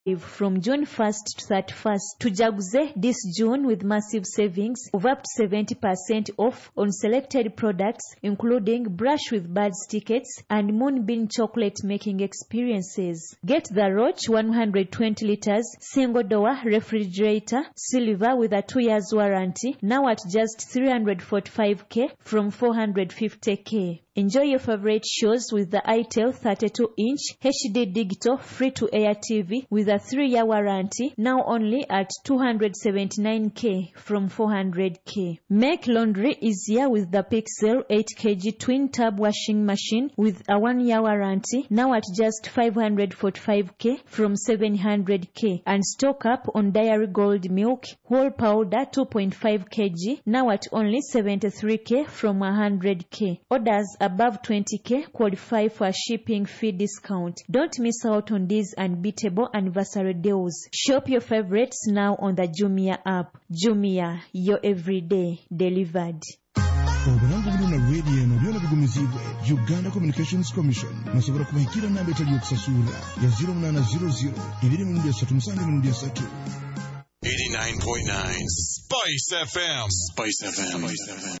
from June 1st to 31st. Tujaguze this June with massive savings of up to 70% off on selected products including Brush with Buds tickets and Moonbeam chocolate making experiences. Get the Roach 120 liters single door refrigerator silver with a 2 years warranty now at just 345k from 450k. Enjoy your favorite shows with the ITEL 32-inch HD digital free-to-air TV with a 3-year warranty now only at 279k from 400k. Make laundry easier with the Pixel 8kg twin tub washing machine with a 1-year warranty now at just 545k from 700k. And stock up on Dairy Gold milk whole powder 2.5 kg now at only 73k from 100k. Orders above 20k qualify for a shipping fee discount. Don't miss out on these unbeatable anniversary deals. Shop your favorites now on the Jumia app. Jumia, your everyday delivered. Obulangu buno na radio eno byona bigumizibwe Uganda Communications Commission nasobora kubahikira namba etali yokusasula ya 0800 237 89.9 Spice FM. Spice FM.